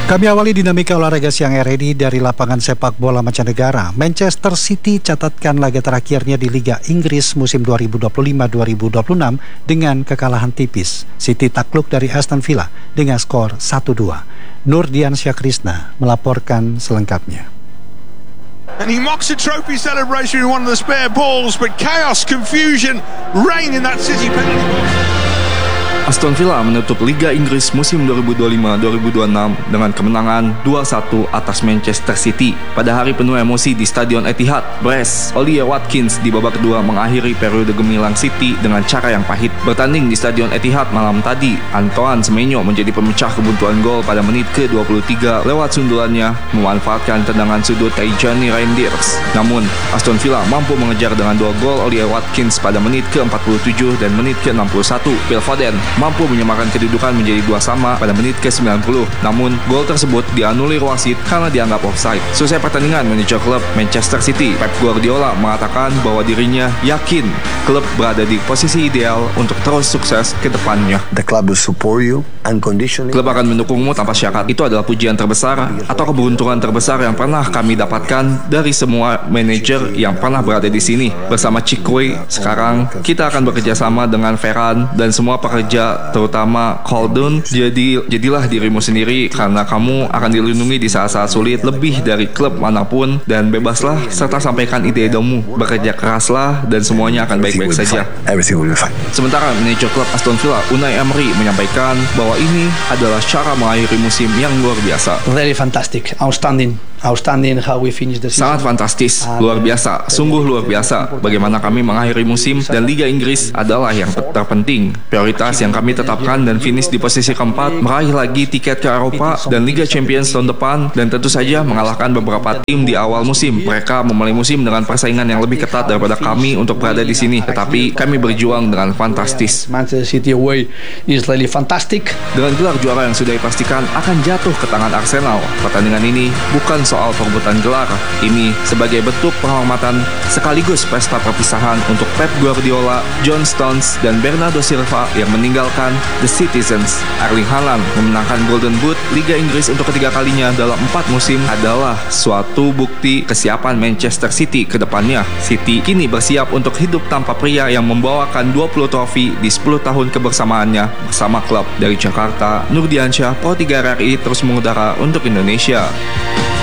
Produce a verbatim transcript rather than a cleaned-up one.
Kami awali dinamika olahraga siang R I dari lapangan sepak bola mancanegara. Manchester City catatkan laga terakhirnya di Liga Inggris musim dua ribu dua puluh lima dua ribu dua puluh enam dengan kekalahan tipis. City takluk dari Aston Villa dengan skor satu dua. Nur Diansyah Krisna melaporkan selengkapnya. And he mocks a trophy celebration in one of the spare balls, but chaos, confusion reign in that City penalty box. Aston Villa menutup Liga Inggris musim dua ribu dua puluh lima dua ribu dua puluh enam dengan kemenangan dua satu atas Manchester City. Pada hari penuh emosi di Stadion Etihad, Brest, Ollie Watkins di babak kedua mengakhiri periode gemilang City dengan cara yang pahit. Bertanding di Stadion Etihad malam tadi, Antoine Semenyo menjadi pemecah kebuntuan gol pada menit ke dua puluh tiga lewat sundulannya memanfaatkan tendangan sudut Tijani Reinders. Namun, Aston Villa mampu mengejar dengan dua gol Ollie Watkins pada menit ke empat puluh tujuh dan menit ke enam puluh satu. Phil Foden mampu menyamakan kedudukan menjadi dua sama pada menit ke sembilan puluh. Namun, gol tersebut dianulir wasit karena dianggap offside. Selesai pertandingan, manajer klub Manchester City, Pep Guardiola, mengatakan bahwa dirinya yakin klub berada di posisi ideal untuk terus sukses ke depannya. The club will support you unconditionally. Klub akan mendukungmu tanpa syarat. Itu adalah pujian terbesar atau keberuntungan terbesar yang pernah kami dapatkan dari semua manajer yang pernah berada di sini. Bersama Chikwe, sekarang kita akan bekerja sama dengan Ferran dan semua pekerja terutama Khaldun. Jadi jadilah dirimu sendiri karena kamu akan dilindungi di saat-saat sulit lebih dari klub manapun, dan bebaslah serta sampaikan ide-idemu. Bekerja keraslah dan semuanya akan baik-baik saja. Sementara manajer klub Aston Villa, Unai Emery, menyampaikan bahwa ini adalah cara mengakhiri musim yang luar biasa. Very fantastic, outstanding. Outstanding how we finish the season. Sangat fantastis, luar biasa, sungguh luar biasa. Bagaimana kami mengakhiri musim, dan Liga Inggris adalah yang terpenting. Prioritas yang kami tetapkan dan finish di posisi keempat, meraih lagi tiket ke Eropa dan Liga Champions tahun depan, dan tentu saja mengalahkan beberapa tim di awal musim. Mereka memulai musim dengan persaingan yang lebih ketat daripada kami untuk berada di sini, tetapi kami berjuang dengan fantastis. Manchester City away is really fantastic. Dengan gelar juara yang sudah dipastikan akan jatuh ke tangan Arsenal, pertandingan ini bukan soal perebutan gelar. Ini sebagai bentuk penghormatan sekaligus pesta perpisahan untuk Pep Guardiola, John Stones, dan Bernardo Silva yang meninggalkan The Citizens. Erling Haaland memenangkan Golden Boot Liga Inggris untuk ketiga kalinya dalam empat musim adalah suatu bukti kesiapan Manchester City ke depannya. City kini bersiap untuk hidup tanpa pria yang membawakan dua puluh trofi di sepuluh tahun kebersamaannya bersama klub. Dari Jakarta, Nur Diansyah, Pro tiga R I terus mengudara untuk Indonesia.